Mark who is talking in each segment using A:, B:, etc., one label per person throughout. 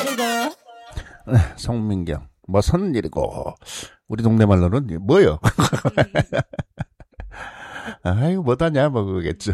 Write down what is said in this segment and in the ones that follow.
A: 일이고.
B: 성민경, 무슨 일이고. 우리 동네 말로는 뭐요? 아이고, 뭐다냐, 뭐, 그러겠죠.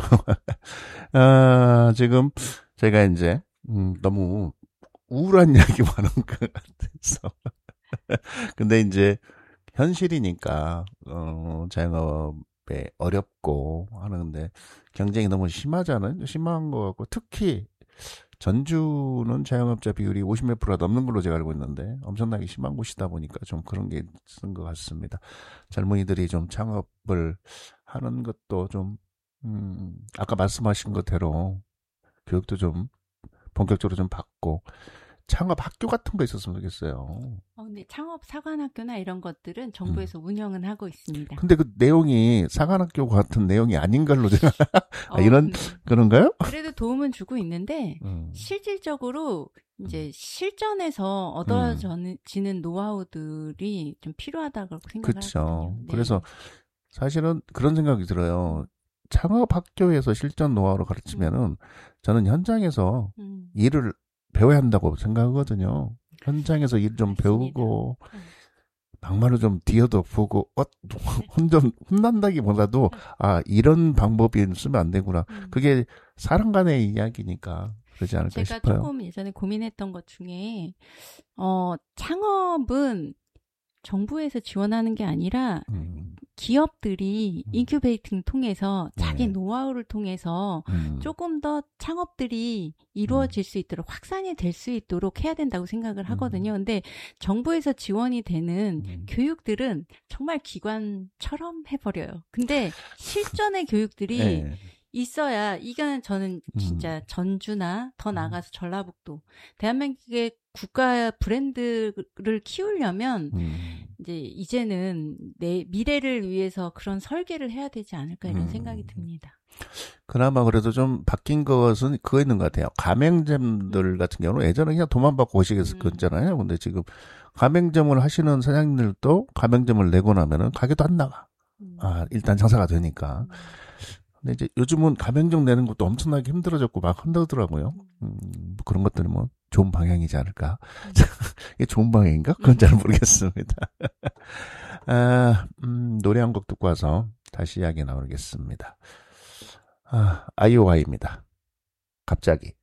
B: 지금, 제가 이제, 너무 우울한 이야기 많은 것 같아서. 근데 이제, 현실이니까, 자영업에 어렵고 하는데, 경쟁이 너무 심하잖아요? 심한 것 같고, 특히, 전주는 자영업자 비율이 50몇 프로가 넘는 걸로 제가 알고 있는데 엄청나게 심한 곳이다 보니까 좀 그런 게 있는 것 같습니다. 젊은이들이 좀 창업을 하는 것도 좀, 아까 말씀하신 것대로 교육도 좀 본격적으로 좀 받고 창업 학교 같은 거 있었으면 좋겠어요.
A: 근데 창업 사관학교나 이런 것들은 정부에서 운영은 하고 있습니다.
B: 근데 그 내용이 사관학교 같은 내용이 아닌 걸로 제가 이런 그런가요?
A: 그래도 도움은 주고 있는데 실질적으로 이제 실전에서 얻어지는 노하우들이 좀 필요하다고 생각을
B: 그렇죠.
A: 하거든요. 네.
B: 그래서 사실은 그런 생각이 들어요. 창업 학교에서 실전 노하우를 가르치면은 저는 현장에서 일을 배워야 한다고 생각하거든요. 현장에서 일 좀 배우고 막말로 좀 뒤어도 보고 혼난다기보다도 이런 방법이 쓰면 안 되구나. 그게 사람 간의 이야기니까 그러지 않을까
A: 제가
B: 싶어요.
A: 조금 예전에 고민했던 것 중에 창업은 정부에서 지원하는 게 아니라 기업들이 인큐베이팅 통해서 자기 노하우를 통해서 조금 더 창업들이 이루어질 수 있도록 확산이 될 수 있도록 해야 된다고 생각을 하거든요. 근데 정부에서 지원이 되는 교육들은 정말 기관처럼 해버려요. 근데 실전의 교육들이 있어야 이건 저는 진짜 전주나 더 나아가서 전라북도 대한민국의 국가 브랜드를 키우려면 이제는 내 미래를 위해서 그런 설계를 해야 되지 않을까 이런 생각이 듭니다.
B: 그나마 그래도 좀 바뀐 것은 그거 있는 것 같아요. 가맹점들 같은 경우는 예전에 그냥 돈만 받고 오시겠었잖아요. 근데 지금 가맹점을 하시는 사장님들도 가맹점을 내고 나면은 가게도 안 나가. 일단 장사가 되니까. 근데 이제 요즘은 가맹점 내는 것도 엄청나게 힘들어졌고 막 한다더라고요. 그런 것들은 뭐 좋은 방향이지 않을까. 이게 좋은 방향인가? 그건 잘 모르겠습니다. 노래 한 곡 듣고 와서 다시 이야기 나누겠습니다. 아이오아이입니다. 갑자기.